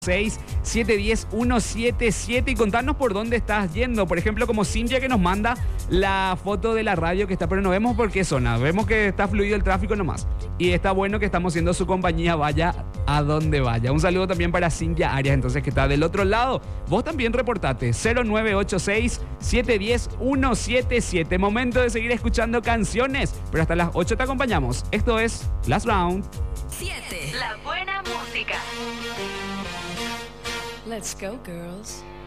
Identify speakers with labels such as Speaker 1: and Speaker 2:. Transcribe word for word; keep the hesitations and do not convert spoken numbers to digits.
Speaker 1: seis siete uno cero uno siete siete y contanos por dónde estás yendo. Por ejemplo, como Cintia que nos manda la foto de la radio que está, pero no vemos por qué zona. Vemos que está fluido el tráfico nomás. Y está bueno que estamos siendo su compañía, vaya a donde vaya. Un saludo también para Cintia Arias, entonces, que está del otro lado. Vos también reportate cero nueve ocho seis siete uno cero uno siete siete. Momento de seguir escuchando canciones, pero hasta las ocho te acompañamos. Esto es Last Round.
Speaker 2: siete. La buena música.
Speaker 3: Let's go, girls.